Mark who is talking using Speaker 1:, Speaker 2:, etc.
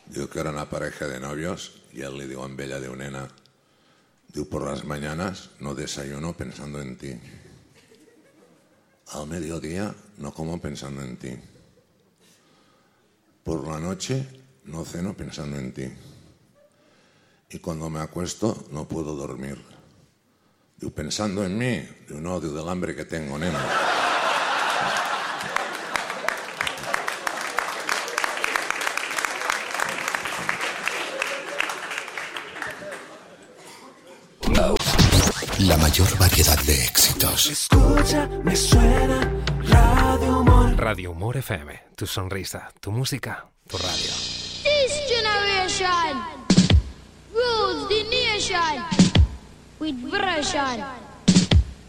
Speaker 1: Diu que era una pareja de novios y él le dijo a ella, diu, nena, diu, por las mañanas no desayuno pensando en ti. Al mediodía no como pensando en ti. Por la noche no ceno pensando en ti. Y cuando me acuesto no puedo dormir. Digo, pensando en mí. Digo, no, digo, del hambre que tengo, nena.
Speaker 2: La mayor variedad de éxitos.
Speaker 3: Escucha, me suena Radio Humor.
Speaker 4: Radio Humor FM, tu sonrisa, tu música, tu radio.
Speaker 5: This generation rules the nation with version.